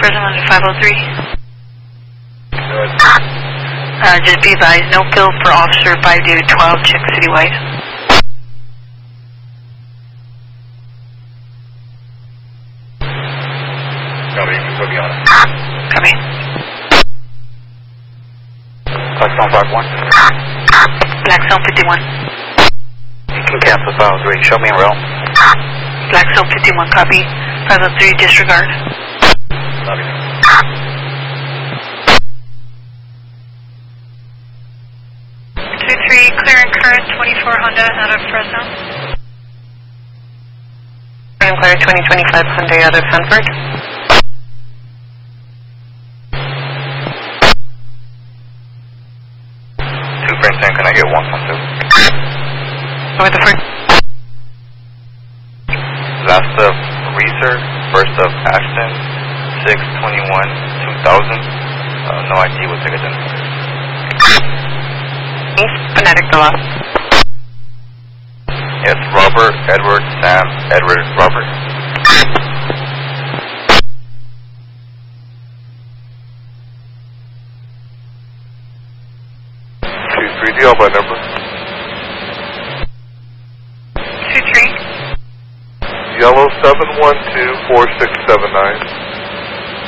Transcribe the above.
Fresno London 503. Good. Just be advised, no bill for Officer 5 David 12, check citywide. Copy, we'll be on it. Copy. Blackstone 51. Blackstone 51. You can cancel 503. Show me in row. Blackstone 51, copy. 503, disregard. Copy. 23, clear and current, 24 Honda out of Fresno. Clear and clear, 2025 Hyundai out of Hanford. Can I get 112? Over the first. Last of Reeser, first of Ashton, 6/21/2000. No ID will take identifier. East, phonetic the loss. Yes, Robert, Edward, Sam, Edward, Robert. Do you have my number? 23. Yellow 7124679.